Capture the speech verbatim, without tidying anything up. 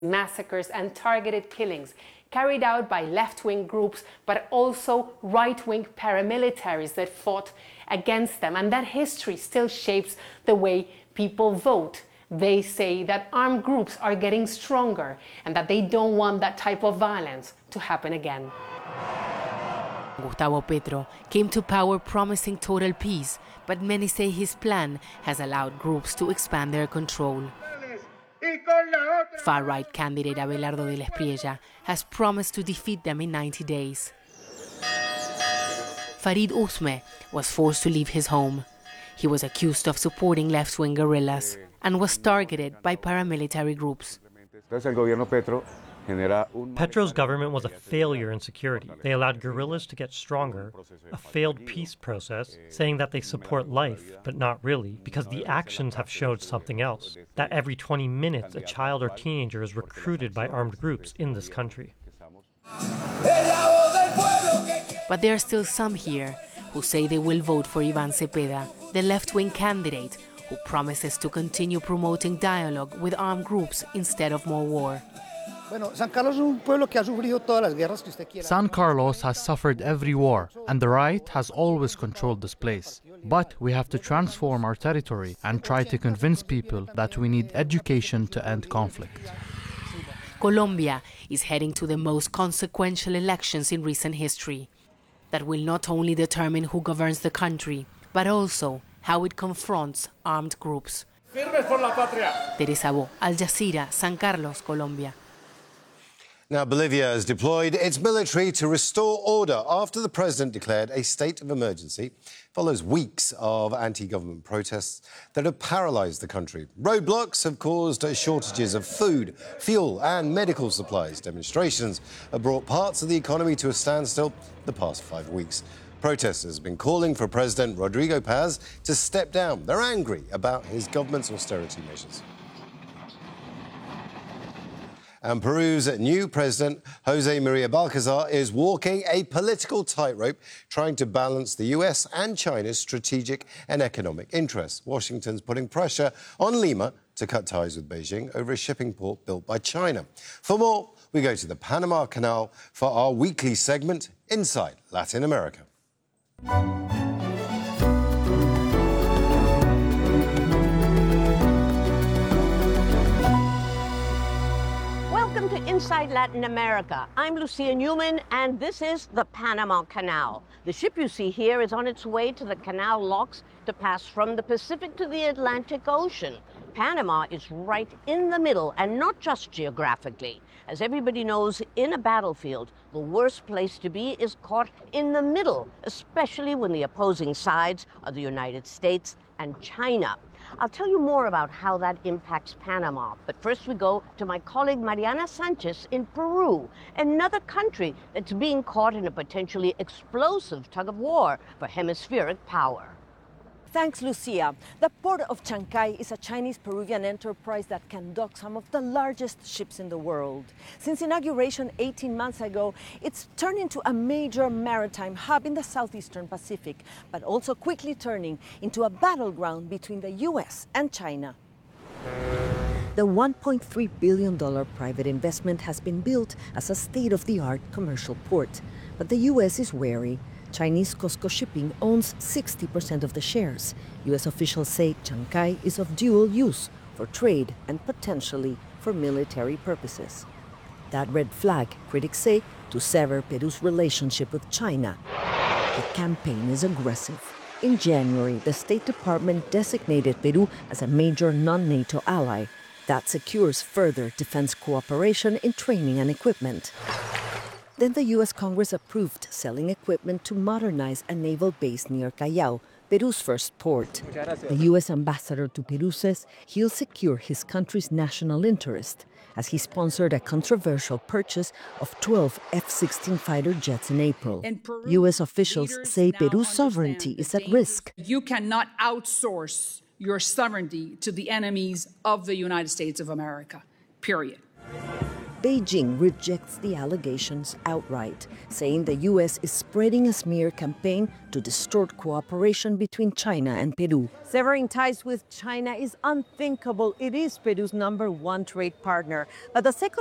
Massacres and targeted killings carried out by left-wing groups, but also right-wing paramilitaries that fought against them. And that history still shapes the way people vote. They say that armed groups are getting stronger and that they don't want that type of violence to happen again. Gustavo Petro came to power promising total peace, but many say his plan has allowed groups to expand their control. Far-right candidate Abelardo de la Espriella has promised to defeat them in ninety days. Farid Usme was forced to leave his home. He was accused of supporting left-wing guerrillas and was targeted by paramilitary groups. Petro's government was a failure in security. They allowed guerrillas to get stronger, a failed peace process, saying that they support life, but not really, because the actions have showed something else, that every twenty minutes a child or teenager is recruited by armed groups in this country. But there are still some here who say they will vote for Iván Cepeda, the left-wing candidate who promises to continue promoting dialogue with armed groups instead of more war. San Carlos has suffered every war, and the right has always controlled this place. But we have to transform our territory and try to convince people that we need education to end conflict. Colombia is heading to the most consequential elections in recent history that will not only determine who governs the country, but also how it confronts armed groups. Teresa Bo, Al Jazeera, San Carlos, Colombia. Now, Bolivia has deployed its military to restore order after the president declared a state of emergency. Follows weeks of anti-government protests that have paralysed the country. Roadblocks have caused shortages of food, fuel and medical supplies. Demonstrations have brought parts of the economy to a standstill the past five weeks. Protesters have been calling for President Rodrigo Paz to step down. They're angry about his government's austerity measures. And Peru's new president, José María Balcázar, is walking a political tightrope, trying to balance the U S and China's strategic and economic interests. Washington's putting pressure on Lima to cut ties with Beijing over a shipping port built by China. For more, we go to the Panama Canal for our weekly segment, Inside Latin America. Inside Latin America. I'm Lucia Newman, and this is the Panama Canal. The ship you see here is on its way to the canal locks to pass from the Pacific to the Atlantic Ocean. Panama is right in the middle, and not just geographically. As everybody knows, in a battlefield, the worst place to be is caught in the middle, especially when the opposing sides are the United States and China. I'll tell you more about how that impacts Panama, but first we go to my colleague Mariana Sanchez in Peru, another country that's being caught in a potentially explosive tug-of-war for hemispheric power. Thanks, Lucia. The port of Chancay is a Chinese-Peruvian enterprise that can dock some of the largest ships in the world. Since inauguration eighteen months ago, it's turned into a major maritime hub in the southeastern Pacific, but also quickly turning into a battleground between the U S and China. The one point three billion dollars private investment has been built as a state-of-the-art commercial port, but the U S is wary. Chinese COSCO Shipping owns sixty percent of the shares. U S officials say Chancay is of dual use for trade and potentially for military purposes. That red flag, critics say, to sever Peru's relationship with China. The campaign is aggressive. In January, the State Department designated Peru as a major non-NATO ally. That secures further defense cooperation in training and equipment. Then the U S Congress approved selling equipment to modernize a naval base near Callao, Peru's first port. The U S ambassador to Peru says he'll secure his country's national interest as he sponsored a controversial purchase of twelve F sixteen fighter jets in April. In Peru, U S officials say Peru's sovereignty is at risk. You cannot outsource your sovereignty to the enemies of the United States of America, period. Beijing rejects the allegations outright, saying the U S is spreading a smear campaign to distort cooperation between China and Peru. Severing ties with China is unthinkable. It is Peru's number one trade partner. But the second